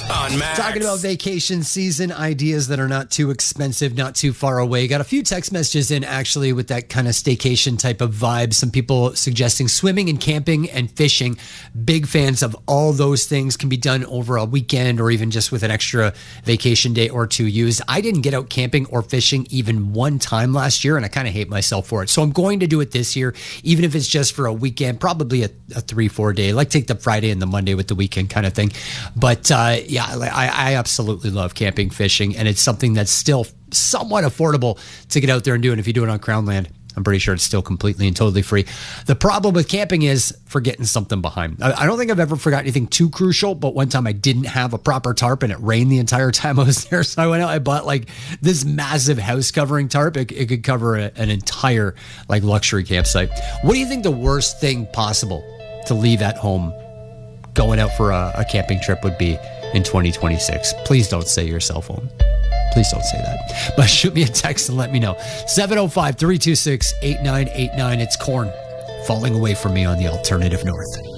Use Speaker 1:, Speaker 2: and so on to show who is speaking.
Speaker 1: on Max.
Speaker 2: Talking about vacation season ideas that are not too expensive, not too far away. Got a few text messages in actually with that kind of staycation type of vibe. Some people suggesting swimming and camping and fishing. Big fans of all those things. Can be done over a weekend or even just with an extra vacation day or two used. I didn't get out camping or fishing even one time last year, and I kind of hate myself for it. So I'm going to do it this year, even if it's just for a weekend, probably a 3-4 day. Like take the Friday and the Monday with the weekend kind of thing. But yeah, I absolutely love camping, fishing, and it's something that's still somewhat affordable to get out there and do. And if you do it on Crown land, I'm pretty sure it's still completely and totally free. The problem with camping is forgetting something behind. I don't think I've ever forgotten anything too crucial, but one time I didn't have a proper tarp and it rained the entire time I was there. So I went out, I bought like this massive house covering tarp. It could cover an entire like luxury campsite. What do you think the worst thing possible to leave at home going out for a camping trip would be in 2026? Please don't say your cell phone. Please don't say that. But shoot me a text and let me know. 705-326-8989. It's Korn falling away from me on the Alternative North.